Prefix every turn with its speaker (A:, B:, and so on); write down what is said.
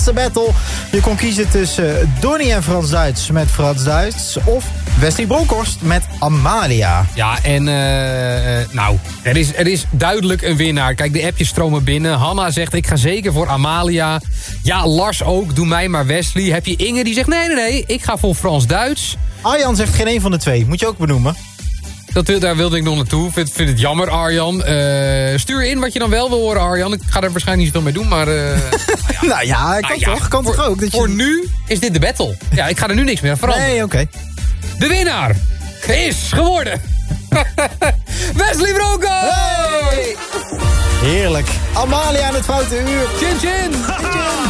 A: battle. Je kon kiezen tussen Donnie en Frans Duits met Frans Duits of Wesley Bronkhorst met Amalia.
B: Ja, en er is duidelijk een winnaar. Kijk, de appjes stromen binnen. Hanna zegt, ik ga zeker voor Amalia. Ja, Lars ook, doe mij maar Wesley. Heb je Inge die zegt, nee, ik ga voor Frans Duits.
A: Arjan zegt geen een van de twee, moet je ook benoemen.
B: Daar wilde ik nog naartoe. Vind het jammer, Arjan. Stuur in wat je dan wel wil horen, Arjan. Ik ga er waarschijnlijk niet veel mee doen, maar...
A: Nou ja, kan toch ook.
B: Voor nu is dit de battle. Ja, ik ga er nu niks meer aan veranderen.
A: Nee, oké.
B: De winnaar is geworden... Wesley Bronkhorst!
A: Hey! Heerlijk. Amalia aan het foute uur.
B: Chin chin!